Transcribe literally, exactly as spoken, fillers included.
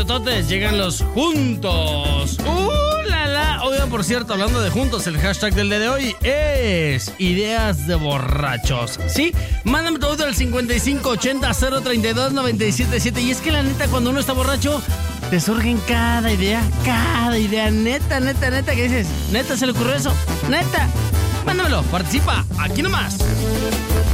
minutotes llegan los juntos. ¡Uh, la, la! Oigan, por cierto, hablando de juntos, el hashtag del día de hoy es ideas de borrachos. ¿Sí? Mándame tu audio al cincuenta y cinco ochenta cero treinta y dos noventa y siete siete. Y es que la neta, cuando uno está borracho, te surgen cada idea, cada idea. Neta, neta, neta, que dices, ¿neta se le ocurrió eso? ¿Neta? Mándamelo, participa, aquí nomás.